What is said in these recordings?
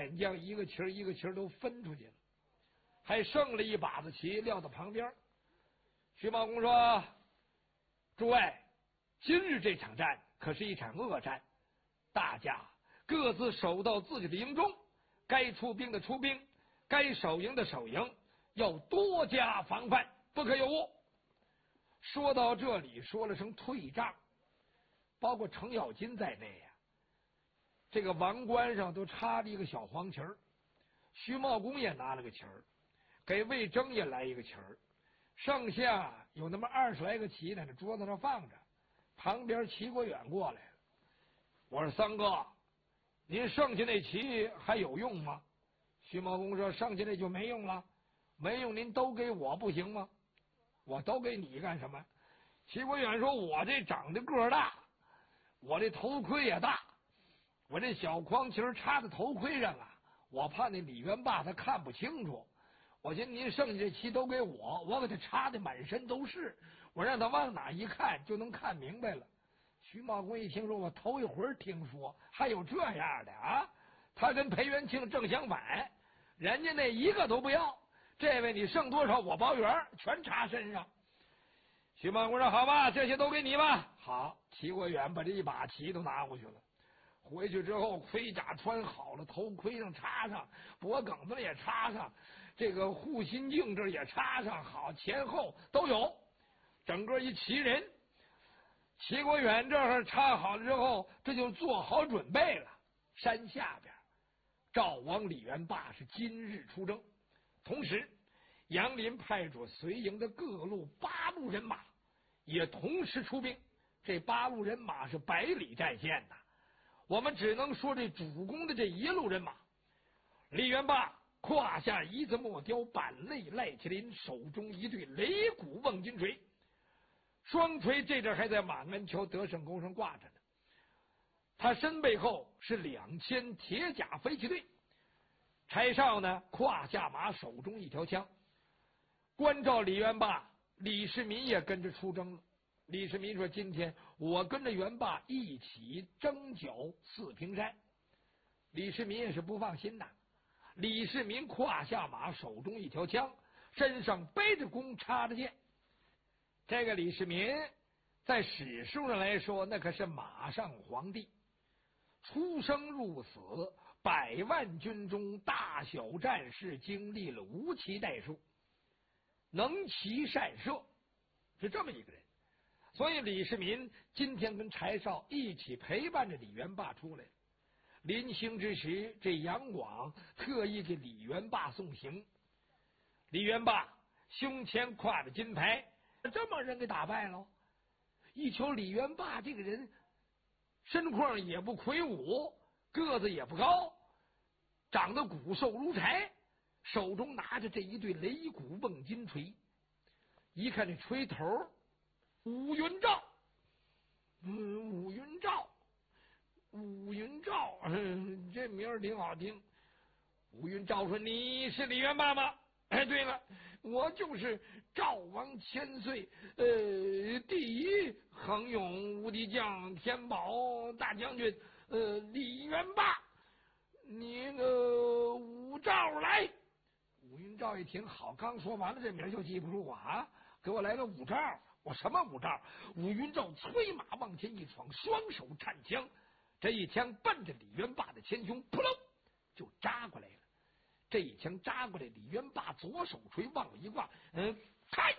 点将一个旗儿一个旗儿都分出去了，还剩了一把子旗撂到旁边。徐茂公说：“诸位，今日这场战可是一场恶战，大家各自守到自己的营中，该出兵的出兵，该守营的守营，要多加防范，不可有误。”说到这里，说了声退帐，包括程咬金在内呀，这个王冠上都插了一个小黄旗儿。徐茂公也拿了个旗儿，给魏征也来一个旗儿，剩下有那么20来个旗在那桌子上放着。旁边齐国远过来了，我说：“三哥，您剩下那旗还有用吗？”徐茂公说：“剩下那就没用了，没用您都给我不行吗？我都给你干什么？”齐国远说：“我这长得个儿大，我这头盔也大，我这小框旗插在头盔上啊，我怕那李元霸他看不清楚。我寻思您剩下这旗都给我给他插的满身都是，我让他往哪一看就能看明白了。”徐茂公一听说，我头一回听说还有这样的啊！他跟裴元庆正相反，人家那一个都不要，这位你剩多少我包圆，全插身上。徐茂公说：“好吧，这些都给你吧。”好，齐国远把这一把旗都拿过去了。回去之后，盔甲穿好了，头盔上插上，脖梗子也插上，这个护心镜这也插上，好，前后都有，整个一齐人。齐国远这儿插好了之后，这就做好准备了。山下边，赵王李元霸是今日出征，同时杨林派出随营的各路8路人马也同时出兵。这8路人马是100里战线的，我们只能说这主攻的这1路人马，李元霸胯下一字莫雕板内赖麒麟，手中一对擂鼓瓮金锤，双锤这阵还在马鞍桥德胜宫上挂着呢。他身背后是2000铁甲飞骑队，柴少呢胯下马，手中一条枪。关照李元霸，李世民也跟着出征了。李世民说：“今天我跟着元霸一起征剿四平山。”李世民也是不放心呐。李世民胯下马，手中一条枪，身上背着弓，插着箭。这个李世民在史书上来说，那可是马上皇帝，出生入死，100万军中大小战事经历了无期代数，能骑善射，是这么一个人。所以李世民今天跟柴少一起陪伴着李元霸出来。临行之时，这杨广特意给李元霸送行。李元霸胸前挎着金牌，这么人给打败了。一瞧李元霸这个人，身况也不魁梧，个子也不高，长得骨瘦如柴，手中拿着这一对擂鼓瓮金锤。一看这锤头，武云照，武云照，武云照，这名儿挺好听。武云照说：“你是李元霸吗？”“哎，对了，我就是赵王千岁，第一横勇无敌将天宝大将军，李元霸。你武照来。”武云照一听，好，刚说完了，这名就记不住啊！给我来个武照，我什么武照？武云照催马往前一闯，双手颤枪，这一枪奔着李元霸的前胸，扑棱就扎过来了。这一枪扎过来，李元霸左手锤往里一挂，开，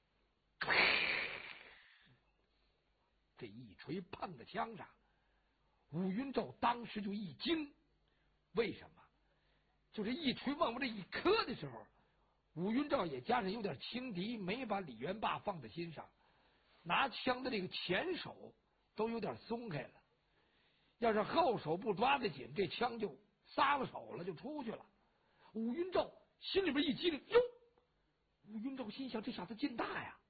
这一锤碰在枪上，武云照当时就一惊。为什么？就这一锤往我这一磕的时候，武云照也加上有点轻敌，没把李元霸放在心上，拿枪的这个前手都有点松开了。要是后手不抓得紧，这枪就撒了手了，就出去了。武云照心里边一激灵，哟！武云照心想：这小子劲大呀！